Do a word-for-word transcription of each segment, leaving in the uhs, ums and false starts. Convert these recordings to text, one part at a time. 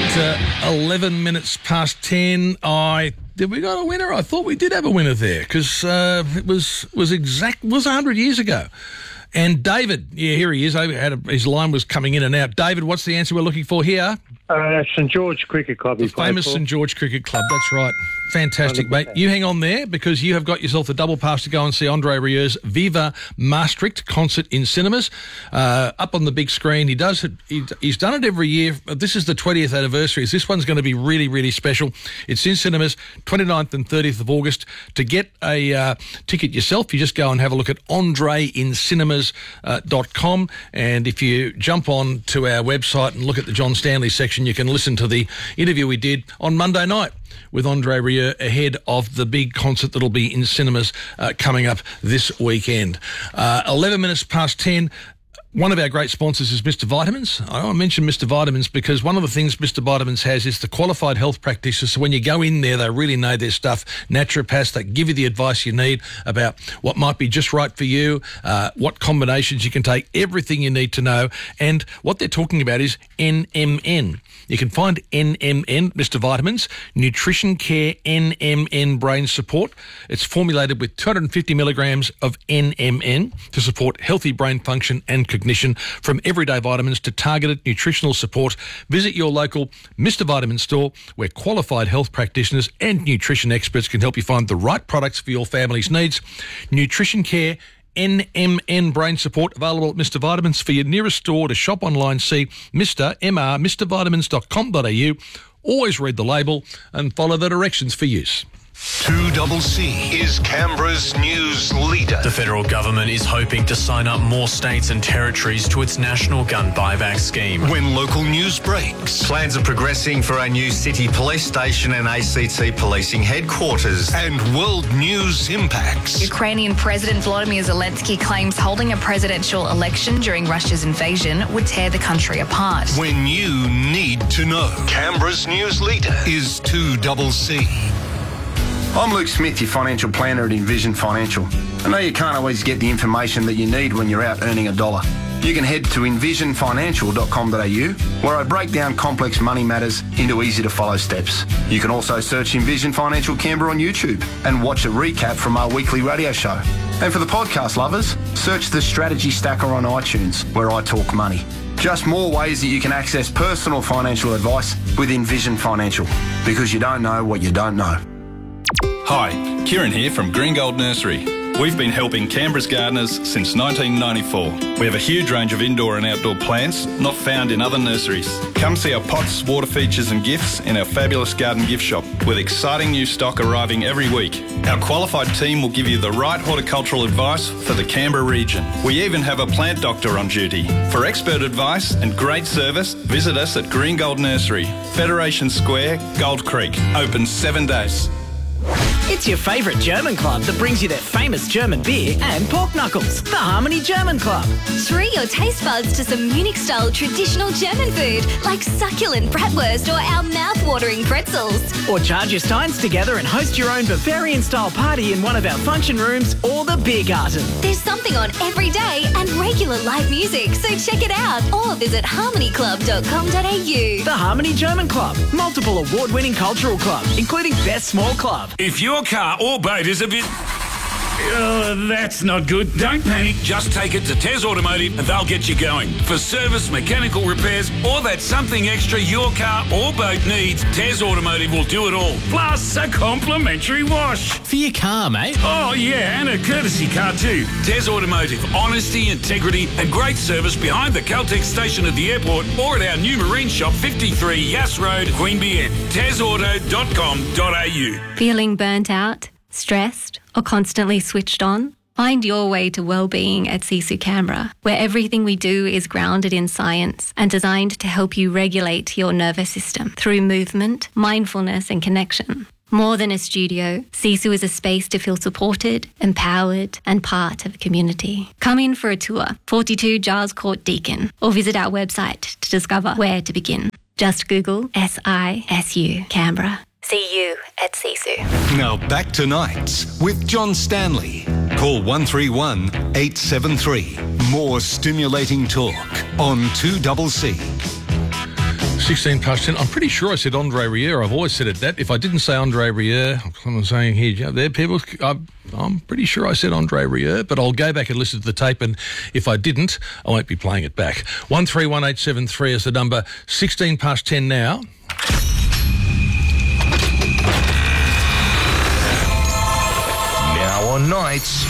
uh, eleven minutes past ten. I did we got a winner? I thought we did have a winner there because uh, it was was exact was a hundred years ago. And David, yeah, here he is. I had a, his line was coming in and out. David, what's the answer we're looking for here? Uh, St George Cricket Club. The famous St George Cricket Club. That's right. Fantastic, mate. You hang on there because you have got yourself a double pass to go and see Andre Rieur's Viva Maastricht concert in cinemas. Uh, up on the big screen. He does it. He, he's done it every year. This is the twentieth anniversary. This one's going to be really, really special. It's in cinemas, twenty-ninth and thirtieth of August. To get a uh, ticket yourself, you just go and have a look at andre in cinemas dot com. And if you jump on to our website and look at the John Stanley section, you can listen to the interview we did on Monday night with Andre Rieu ahead of the big concert that'll be in cinemas uh, coming up this weekend. Uh, eleven minutes past ten. One of our great sponsors is Mister Vitamins. I want to mention Mister Vitamins because one of the things Mister Vitamins has is the qualified health practitioners. So when you go in there, they really know their stuff. Naturopaths, they give you the advice you need about what might be just right for you, uh, what combinations you can take, everything you need to know. And what they're talking about is N M N. You can find N M N, Mister Vitamins, Nutrition Care N M N Brain Support. It's formulated with two hundred fifty milligrams of N M N to support healthy brain function and cognition. From everyday vitamins to targeted nutritional support, visit your local Mister Vitamin store where qualified health practitioners and nutrition experts can help you find the right products for your family's needs. Nutrition Care N M N Brain Support available at Mister Vitamins. For your nearest store to shop online, see Mister M R, Mr Vitamins dot com dot a u. Always read the label and follow the directions for use. two C C is Canberra's news leader. The federal government is hoping to sign up more states and territories to its national gun buyback scheme. When local news breaks. Plans are progressing for a new city police station and A C T policing headquarters. And world news impacts. Ukrainian President Volodymyr Zelensky claims holding a presidential election during Russia's invasion would tear the country apart. When you need to know. Canberra's news leader is two C C. I'm Luke Smith, your financial planner at Envision Financial. I know you can't always get the information that you need when you're out earning a dollar. You can head to envision financial dot com dot a u where I break down complex money matters into easy-to-follow steps. You can also search Envision Financial Canberra on YouTube and watch a recap from our weekly radio show. And for the podcast lovers, search the Strategy Stacker on iTunes where I talk money. Just more ways that you can access personal financial advice with Envision Financial, because you don't know what you don't know. Hi, Kieran here from Green Gold Nursery. We've been helping Canberra's gardeners since nineteen ninety-four. We have a huge range of indoor and outdoor plants not found in other nurseries. Come see our pots, water features and gifts in our fabulous garden gift shop with exciting new stock arriving every week. Our qualified team will give you the right horticultural advice for the Canberra region. We even have a plant doctor on duty. For expert advice and great service, visit us at Green Gold Nursery, Federation Square, Gold Creek. Open seven days. It's your favourite German club that brings you their famous German beer and pork knuckles. The Harmony German Club. Treat your taste buds to some Munich-style traditional German food like succulent bratwurst or our mouth-watering pretzels. Or charge your steins together and host your own Bavarian-style party in one of our function rooms or the beer garden. There's something on every day and regular live music, so check it out or visit harmony club dot com dot a u. The Harmony German Club. Multiple award-winning cultural club, including Best Small Club. If your car or boat is a bit... Uh, that's not good. Don't panic. Just take it to Tez Automotive and they'll get you going. For service, mechanical repairs, or that something extra your car or boat needs, Tez Automotive will do it all. Plus a complimentary wash. For your car, mate. Oh, yeah, and a courtesy car too. Tez Automotive. Honesty, integrity and great service behind the Caltex station at the airport or at our new marine shop, fifty-three Yass Road, Queanbeyan. tez auto dot com dot a u. Feeling burnt out, stressed, or constantly switched on? Find your way to well-being at Sisu Canberra, where everything we do is grounded in science and designed to help you regulate your nervous system through movement, mindfulness and connection. More than a studio, Sisu is a space to feel supported, empowered and part of a community. Come in for a tour, forty-two Giles Court Deakin, or visit our website to discover where to begin. Just Google S I S U Canberra. See you at Sisu. Now back to Nights with John Stanley. Call one three one, eight seven three. More stimulating talk on two C C. sixteen past ten. I'm pretty sure I said Andre Rieu. I've always said it that. If I didn't say Andre Rieu, I'm saying here, there, people, I'm, I'm pretty sure I said Andre Rieu, but I'll go back and listen to the tape, and if I didn't, I won't be playing it back. one three one eight seven three is the number. sixteen past ten now. Now on Nights,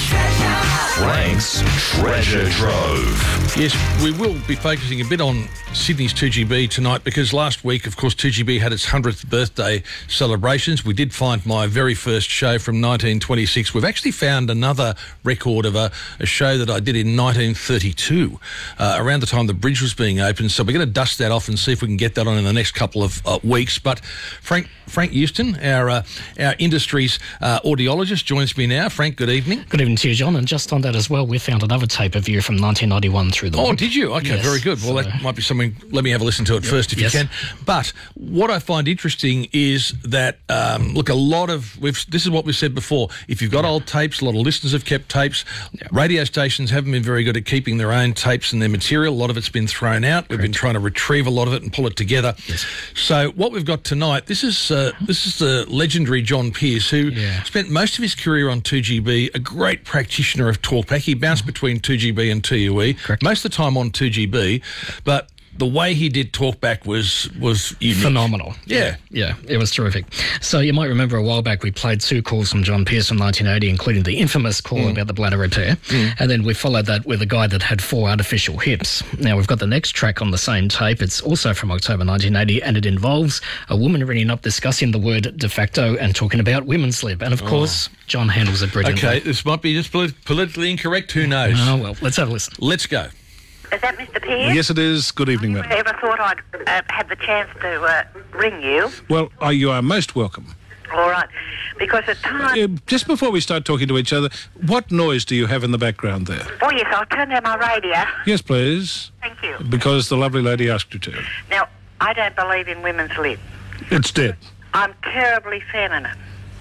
Frank's Treasure Trove. Yes, we will be focusing a bit on Sydney's two G B tonight because last week, of course, two G B had its hundredth birthday celebrations. We did find my very first show from nineteen twenty-six. We've actually found another record of a, a show that I did in nineteen thirty-two, uh, around the time the bridge was being opened. So we're going to dust that off and see if we can get that on in the next couple of uh, weeks. But Frank Frank Houston, our uh, our industry's uh, audiologist, joins me now. Frank, good evening. Good evening to you, John. And just on that as well, we found another tape of you from nineteen ninety-one through the Oh, week. did you? Okay, Yes, very good. Well, so- that might be something. Let me have a listen to it Yeah. first if Yes. you can. But what I find interesting is that, um, look, a lot of, we've, this is what we've said before. If you've got old tapes, a lot of listeners have kept tapes. Radio stations haven't been very good at keeping their own tapes and their material. A lot of it's been thrown out. We've been trying to retrieve a lot of it and pull it together. So what we've got tonight, this is uh, this is the legendary John Pearce, who spent most of his career on two G B, a great practitioner of talkback. He bounced between two G B and T U E, most of the time on two G B, but the way he did talkback was was unique. Phenomenal. Yeah. yeah. Yeah, it was terrific. So you might remember a while back we played two calls from John Pearce from nineteen eighty, including the infamous call Mm. about the bladder repair. Mm. And then we followed that with a guy that had four artificial hips. Now we've got the next track on the same tape. It's also from October nineteen eighty, and it involves a woman ringing up discussing the word de facto and talking about women's lib. And of Oh. course, John handles it brilliantly. Okay, this might be just polit- politically incorrect. Who knows? Oh, well, let's have a listen. Let's go. Is that Mister Pearce? Yes, it is. Good evening, I madam. never thought I'd uh, have the chance to uh, ring you. Well, uh, you are most welcome. All right. Because at times... Uh, just before we start talking to each other, what noise do you have in the background there? Oh, yes, I'll turn down my radio. Yes, please. Thank you. Because the lovely lady asked you to. Now, I don't believe in women's lib. It's dead. I'm terribly feminine.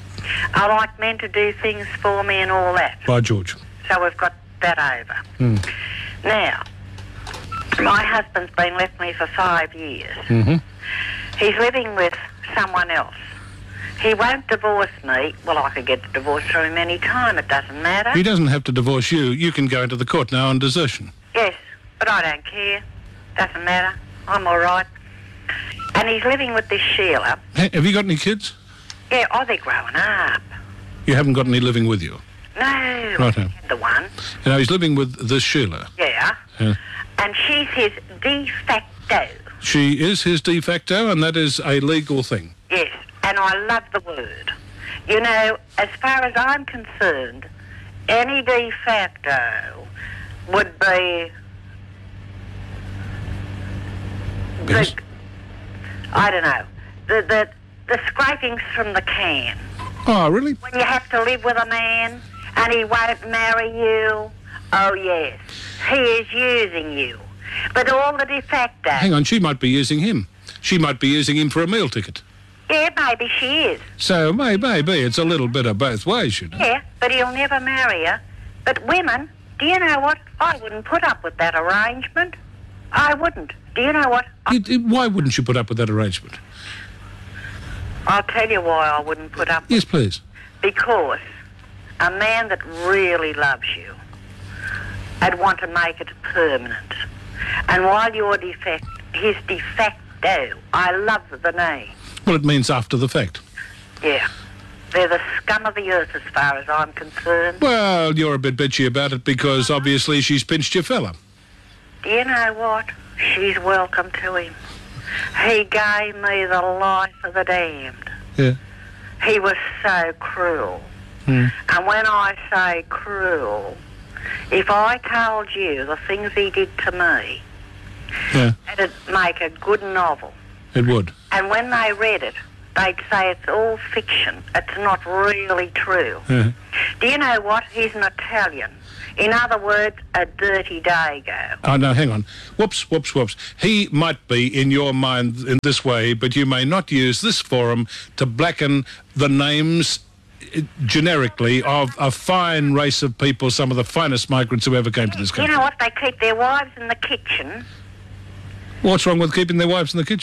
I like men to do things for me and all that. By George. So we've got that over. Hmm. Now, my husband's been left me for five years. Mm-hmm. He's living with someone else. He won't divorce me. Well, I could get the divorce through him any time. It doesn't matter. He doesn't have to divorce you. You can go into the court now on desertion. Yes, but I don't care. Doesn't matter. I'm all right. And he's living with this Sheila. Hey, have you got any kids? Yeah, oh, they're growing up. You haven't got any living with you. No, Righto. the one. Now, he's living with this Sheila. Yeah. Yeah. And she's his de facto. She is his de facto, and that is a legal thing. Yes, and I love the word. You know, as far as I'm concerned, any de facto would be... Yes. The, I don't know. The, the, the scrapings from the can. Oh, really? When you have to live with a man and he won't marry you, oh yes, he is using you. But all the de facto... Hang on, she might be using him. She might be using him for a meal ticket. Yeah, maybe she is. So, may, maybe it's a little bit of both ways, you know. Yeah, but he'll never marry her. But women, do you know what? I wouldn't put up with that arrangement. I wouldn't. Do you know what? It- it- why wouldn't you put up with that arrangement? I'll tell you why I wouldn't put up with Yes, please. Because a man that really loves you, I'd want to make it permanent. And while you're de facto, his de facto, I love the name. Well, it means after the fact. Yeah. They're the scum of the earth as far as I'm concerned. Well, you're a bit bitchy about it because obviously she's pinched your fella. Do you know what? She's welcome to him. He gave me the life of the damned. Yeah. He was so cruel. Hmm. And when I say cruel, if I told you the things he did to me, Yeah, it'd make a good novel. it would. And when they read it, they'd say it's all fiction. It's not really true. Yeah. Do you know what? He's an Italian. In other words, a dirty dago. Oh, no, hang on. Whoops, whoops, whoops. He might be in your mind in this way, but you may not use this forum to blacken the names uh, generically of a fine race of people, some of the finest migrants who ever came to this Do you country. know what? They keep their wives in the kitchen, What's wrong with keeping their wives in the kitchen? and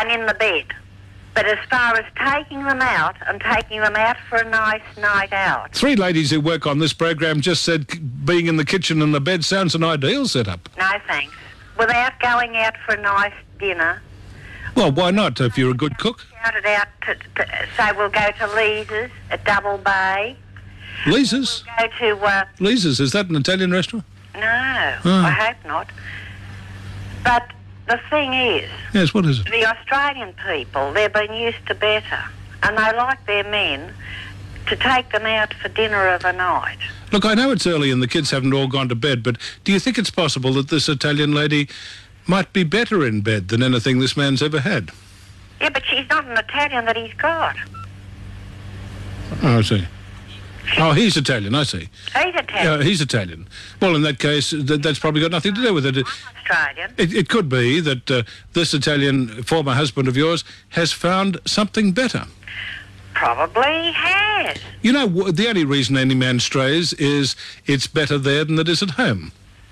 and in the bed. But as far as taking them out and taking them out for a nice night out, Three ladies who work on this program just said c- being in the kitchen and the bed sounds an ideal setup. no thanks. Without going out for a nice dinner, Well, why not if you're a good cook? shout it out to, to say we'll go to Lisa's at Double Bay. Lisa's? Go to, uh, Lisa's, is that an Italian restaurant? no, Oh. I hope not. But the thing is, Yes, what is it? the Australian people, they've been used to better, and they like their men to take them out for dinner of a night. Look, I know it's early and the kids haven't all gone to bed, but do you think it's possible that this Italian lady might be better in bed than anything this man's ever had? Yeah, but she's not an Italian that he's got. Oh, I see. Oh, he's Italian, I see. He's Italian, Yeah, he's Italian. Well, in that case, th- that's probably got nothing to do with it. It, Australian. it, it could be that uh, this Italian former husband of yours has found something better. Probably has. You know, w- the only reason any man strays is it's better there than it is at home.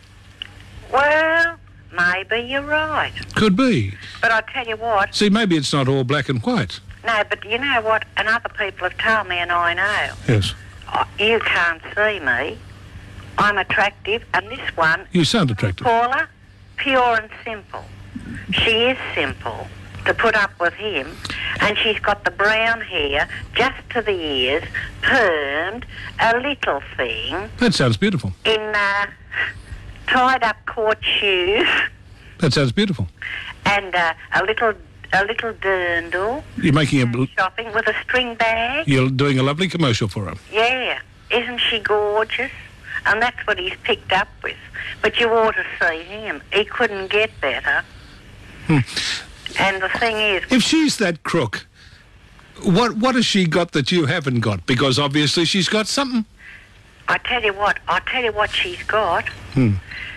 Well, maybe you're right. Could be. But I tell you what, See, maybe it's not all black and white. no, but you know what? And other people have told me, and I know. Yes. Oh, you can't see me. I'm attractive, and this one, You sound attractive. Paula, pure and simple. She is simple to put up with him, and she's got the brown hair just to the ears, permed, a little thing, That sounds beautiful. in uh, tied up court shoes, That sounds beautiful. and uh, a little a little dirndl, You're making a... shopping with a string bag. You're doing a lovely commercial for her. Yeah, isn't she gorgeous? And that's what he's picked up with. But you ought to see him. He couldn't get better. Hmm. And the thing is, If she's that crook, what what has she got that you haven't got? Because obviously she's got something. I tell you what, I tell you what she's got. Hmm.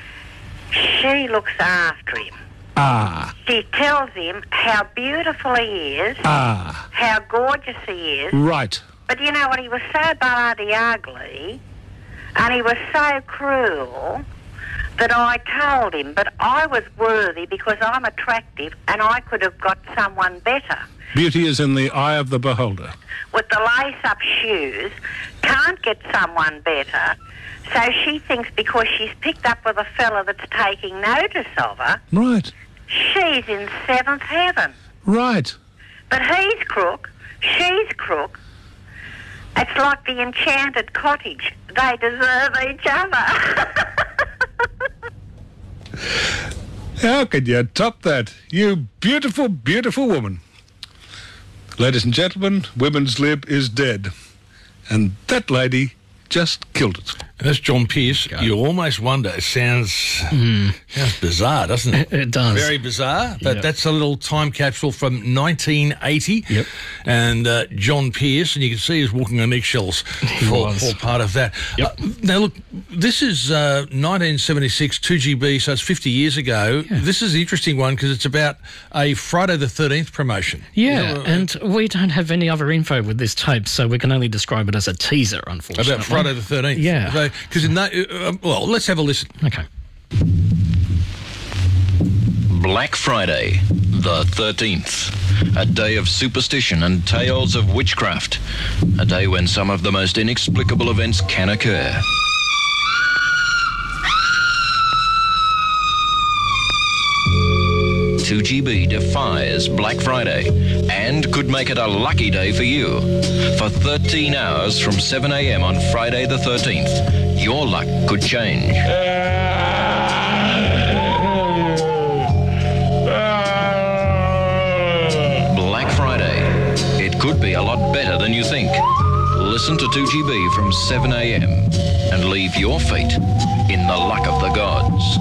She looks after him. Ah, She tells him how beautiful he is, ah, how gorgeous he is. right. But you know what? He was so bloody ugly, and he was so cruel that I told him, but I was worthy because I'm attractive and I could have got someone better. Beauty is in the eye of the beholder. With the lace-up shoes, can't get someone better. So she thinks because she's picked up with a fella that's taking notice of her, Right, she's in seventh heaven. right. But he's crook, she's crook. It's like the enchanted cottage. They deserve each other. How can you top that? You beautiful, beautiful woman. Ladies and gentlemen, women's lib is dead. And that lady just killed it. That's John Pearce. You almost wonder. It sounds, sounds bizarre, doesn't it? It does. Very bizarre. But Yep. that's a little time capsule from nineteen eighty. Yep. And uh, John Pearce, and you can see he's walking on eggshells for, was. for part of that. Yep. Uh, now, look, this is uh, nineteen seventy-six, two G B, so it's fifty years ago. This is an interesting one because it's about a Friday the thirteenth promotion. Yeah, You know, uh, and we don't have any other info with this tape, so we can only describe it as a teaser, unfortunately. About Friday the thirteenth. Yeah. Because in that, uh, well, let's have a listen. Okay. Black Friday, the thirteenth. A day of superstition and tales of witchcraft. A day when some of the most inexplicable events can occur. two G B defies Black Friday and could make it a lucky day for you. For thirteen hours from seven a.m. on Friday the thirteenth, your luck could change. Black Friday. It could be a lot better than you think. Listen to two G B from seven a.m. and leave your fate in the luck of the gods.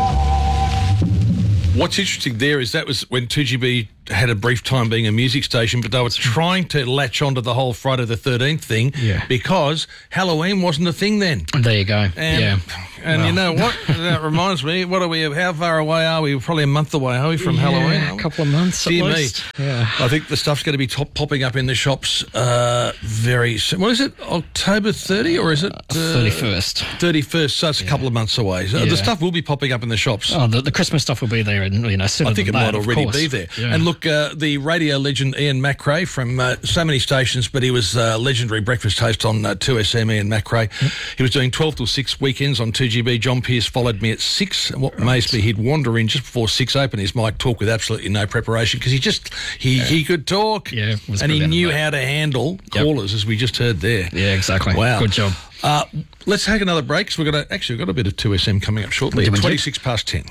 What's interesting there is that was when two G B had a brief time being a music station, but they were trying to latch onto the whole Friday the thirteenth thing Yeah. because Halloween wasn't a thing then. There you go. And, yeah. And you Well. know what? That reminds me, what are we, how far away are we? We're probably a month away, are we, from Yeah, Halloween? a couple of months at Dear me. least. Yeah. I think the stuff's going to be top, popping up in the shops uh, very soon. What is it, October thirtieth or is it? Uh, thirty-first. thirty-first, so it's a couple of months away. So Yeah. the stuff will be popping up in the shops. Oh, the, the Christmas stuff will be there, and you know, sooner I think it than might that, of already course. be there. Yeah. And look, Look, uh, the radio legend Ian McRae from uh, so many stations, but he was uh, legendary breakfast host on uh, two S M, Ian McRae. Yep. He was doing twelve till six weekends on two G B. John Pearce followed me at six. And what right. amazed me, he'd wander in just before six, open his mic, talk with absolutely no preparation because he just, he, yeah. he could talk. Yeah. And he knew how to handle yep. callers, as we just heard there. Yeah, exactly. Wow. Good job. Uh, let's take another break. So we've got a, actually we've got a bit of two S M coming up shortly. twenty-six past ten.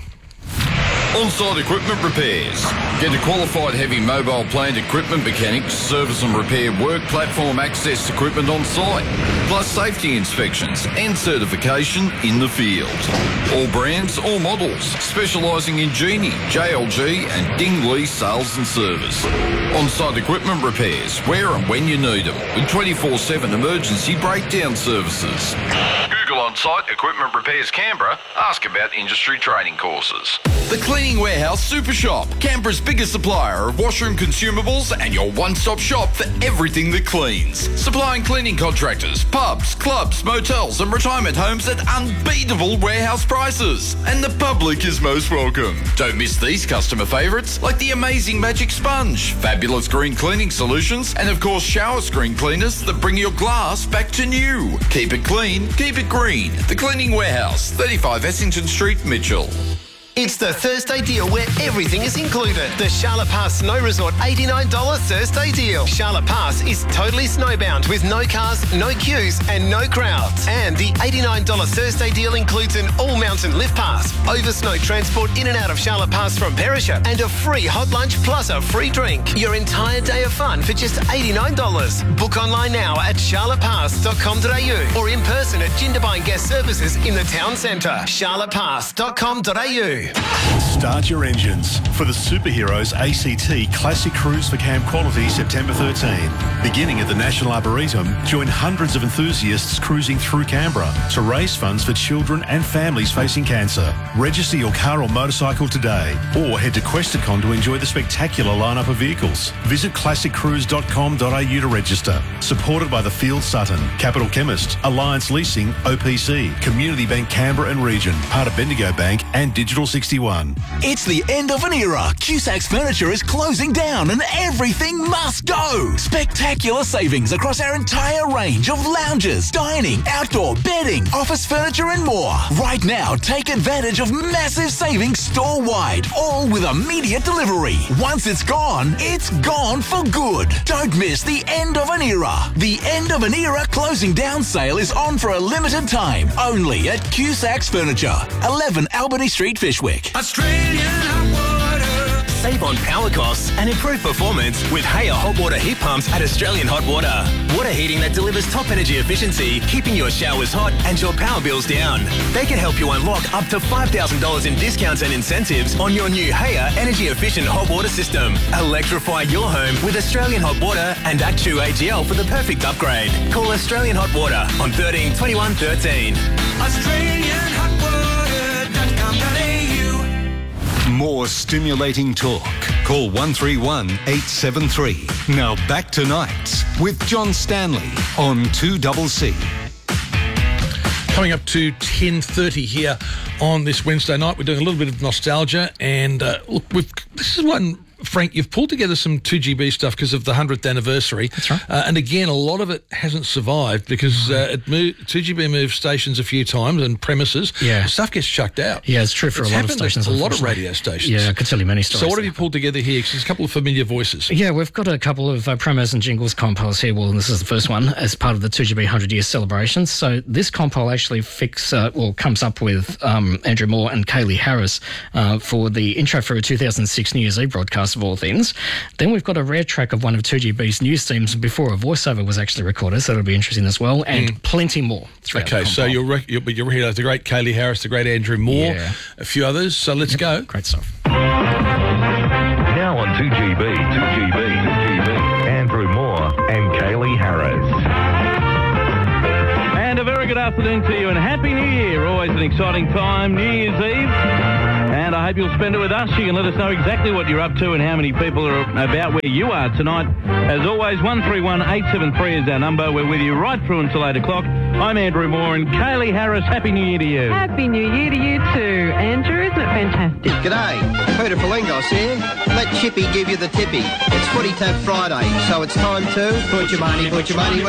On-site equipment repairs. Get a qualified heavy mobile plant equipment mechanic to service and repair work platform access equipment on site, plus safety inspections and certification in the field. All brands, all models, specialising in Genie, J L G and Dingley sales and service. On-site equipment repairs, where and when you need them, with twenty-four seven emergency breakdown services. Google On-Site Equipment Repairs Canberra. Ask about industry training courses. The Cleaning Warehouse Super Shop, Canberra's biggest supplier of washroom consumables and your one-stop shop for everything that cleans. Supplying cleaning contractors, pubs, clubs, motels and retirement homes at unbeatable warehouse prices. And the public is most welcome. Don't miss these customer favourites like the amazing Magic Sponge, fabulous green cleaning solutions and of course shower screen cleaners that bring your glass back to new. Keep it clean, keep it green. The Cleaning Warehouse, thirty-five Essington Street, Mitchell. It's the Thursday deal where everything is included. The Charlotte Pass Snow Resort eighty-nine dollars Thursday deal. Charlotte Pass is totally snowbound with no cars, no queues and no crowds. And the eighty-nine dollars Thursday deal includes an all-mountain lift pass, over snow transport in and out of Charlotte Pass from Perisher and a free hot lunch plus a free drink. Your entire day of fun for just eighty-nine dollars. Book online now at charlotte pass dot com dot a u or in person at Jindabyne Guest Services in the town centre. charlotte pass dot com dot a u. Start your engines for the Superheroes A C T Classic Cruise for Camp Quality September thirteenth. Beginning at the National Arboretum, join hundreds of enthusiasts cruising through Canberra to raise funds for children and families facing cancer. Register your car or motorcycle today or head to Questacon to enjoy the spectacular lineup of vehicles. Visit classic cruise dot com dot a u to register. Supported by the Field Sutton, Capital Chemist, Alliance Leasing, O P C, Community Bank Canberra and Region, part of Bendigo Bank and Digital sixty-one. It's the end of an era. Cusac's Furniture is closing down and everything must go. Spectacular savings across our entire range of lounges, dining, outdoor, bedding, office furniture and more. Right now, take advantage of massive savings store-wide, all with immediate delivery. Once it's gone, it's gone for good. Don't miss the end of an era. The end of an era closing down sale is on for a limited time, only at Cusac's Furniture, eleven Albany Street, Fishwick. Australian hot water. Save on power costs and improve performance with Haier hot water heat pumps at Australian Hot Water. Water heating that delivers top energy efficiency, keeping your showers hot and your power bills down. They can help you unlock up to five thousand dollars in discounts and incentives on your new Haier energy efficient hot water system. Electrify your home with Australian Hot Water and Act two A G L for the perfect upgrade. Call Australian Hot Water on thirteen twenty-one thirteen. Australian Hot Water dot com dot a u. More stimulating talk. Call one three one eight seven three. Now back to Nights with John Stanley on two C C. Coming up to ten thirty here on this Wednesday night, we're doing a little bit of nostalgia, and uh, look, we've, this is one, Frank, you've pulled together some two G B stuff because of the hundredth anniversary. That's right. Uh, and again, a lot of it hasn't survived because uh, it moved, two G B moved stations a few times and premises. Yeah. Stuff gets chucked out. Yeah, it's true for it's a lot of stations. A lot of radio stations. Yeah, I could tell you many stories. So what have there. you pulled together here? 'Cause there's a couple of familiar voices. Yeah, we've got a couple of uh, promos and jingles compiles here. Well, this is the first one as part of the two G B one hundred year celebrations. So this compile actually fix, uh, well, comes up with um, Andrew Moore and Kaylee Harris uh, for the intro for a two thousand six New Year's Eve broadcast of all things. Then we've got a rare track of one of two G B's news themes before a voiceover was actually recorded, so that'll be interesting as well, and mm. plenty more. Okay, so you'll, rec- you'll, you'll hear the great Kaylee Harris, the great Andrew Moore, yeah. a few others, so let's yep. go. Great stuff. Now on two G B, two G B, two G B, Andrew Moore and Kaylee Harris. And a very good afternoon to you and Happy New Year. Always an exciting time, New Year's Eve. And I hope you'll spend it with us. You can let us know exactly what you're up to and how many people are about where you are tonight. As always, one three one, eight seven three is our number. We're with you right through until eight o'clock. I'm Andrew Moore and Kaylee Harris. Happy New Year to you. Happy New Year to you too, Andrew. Isn't it fantastic? G'day, Peter Palingos here. Let Chippy give you the tippy. It's Footy Tap Friday, so it's time to put your money, put your money.